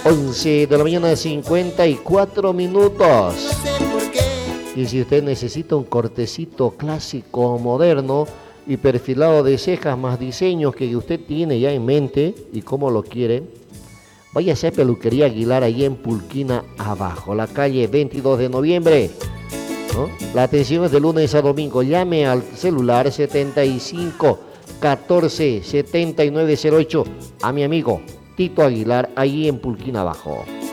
11 de la mañana, 54 minutos. Y si usted necesita un cortecito clásico, moderno y perfilado de cejas más diseños que usted tiene ya en mente y cómo lo quiere, váyase a Peluquería Aguilar, ahí en Pulquina Abajo, la calle 22 de noviembre. ¿No? La atención es de lunes a domingo. Llame al celular 75 14 7908 a mi amigo Tito Aguilar, ahí en Pulquina Abajo.